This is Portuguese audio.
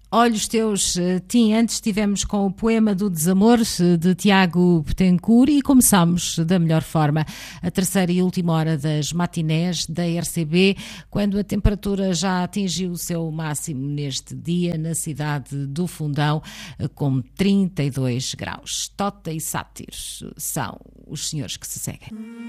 Olhos Teus, Tim. Antes estivemos com o Poema do Desamor, de Tiago Betancourt, e começámos da melhor forma a terceira e última hora das matinés da RCB, quando a temperatura já atingiu o seu máximo neste dia na cidade do Fundão, com 32 graus. Tota e Sátiro são os senhores que se seguem.